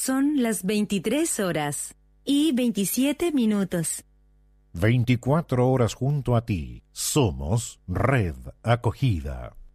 Son las 23 horas y 27 minutos. 24 horas junto a ti. Somos Red Acogida.